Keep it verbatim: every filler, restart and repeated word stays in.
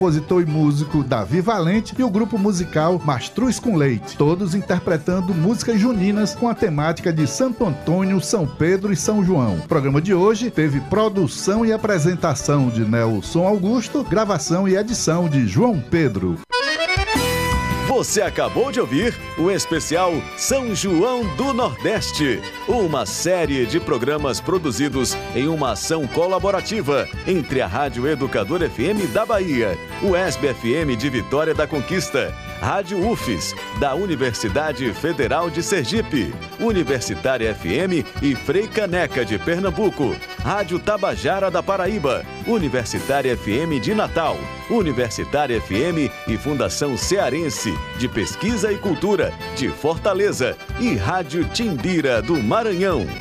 compositor e músico Davi Valente e o grupo musical Mastruz com Leite, todos interpretando músicas juninas com a temática de Santo Antônio, São Pedro e São João. O programa de hoje teve produção e apresentação de Nelson Augusto, gravação e edição de João Pedro. Você acabou de ouvir o especial São João do Nordeste, uma série de programas produzidos em uma ação colaborativa entre a Rádio Educador F M da Bahia, o E S B F M de Vitória da Conquista, Rádio U F S, da Universidade Federal de Sergipe, Universitária F M e Frei Caneca de Pernambuco, Rádio Tabajara da Paraíba, Universitária F M de Natal, Universitária F M e Fundação Cearense de Pesquisa e Cultura de Fortaleza e Rádio Timbira do Maranhão.